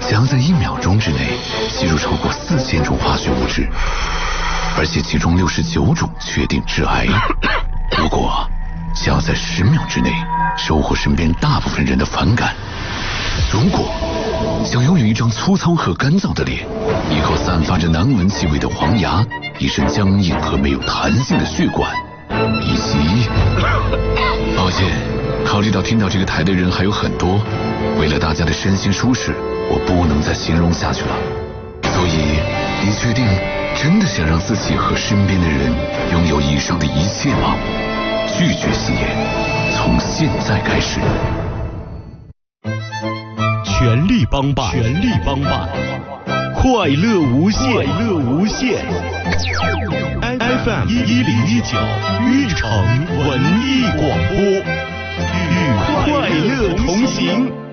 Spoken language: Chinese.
想要在1秒钟之内吸入超过4000种化学物质，而且其中69种确定致癌。如果想要在10秒之内收获身边大部分人的反感，如果想拥有一张粗糙和干燥的脸，一口散发着难闻气味的黄牙，一身僵硬和没有弹性的血管，以及……抱歉，考虑到听到这个台的人还有很多，为了大家的身心舒适，我不能再形容下去了。所以，你确定真的想让自己和身边的人拥有以上的一切吗？拒绝吸烟，从现在开始。 全力帮办，全力帮办，快乐无限，快乐无限。FM 1019玉城文艺广播，与快乐同行。